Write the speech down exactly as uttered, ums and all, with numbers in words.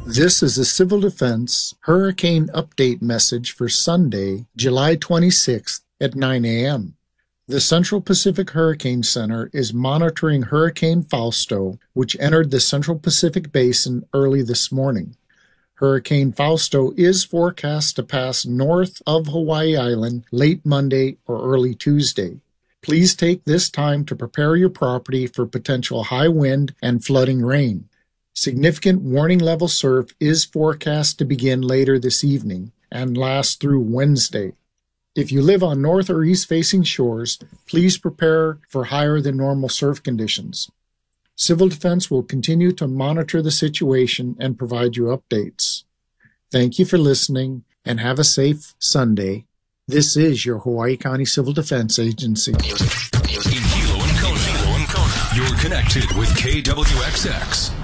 This is a Civil Defense Hurricane Update message for Sunday, July twenty-sixth at nine a.m. The Central Pacific Hurricane Center is monitoring Hurricane Fausto, which entered the Central Pacific Basin early this morning. Hurricane Fausto is forecast to pass north of Hawaii Island late Monday or early Tuesday. Please take this time to prepare your property for potential high wind and flooding rain. Significant warning level surf is forecast to begin later this evening and last through Wednesday. If you live on north or east facing shores, please prepare for higher than normal surf conditions. Civil Defense will continue to monitor the situation and provide you updates. Thank you for listening and have a safe Sunday. This is your Hawaii County Civil Defense Agency. In Hilo and Kona, Hilo and Kona, you're connected with K W X X.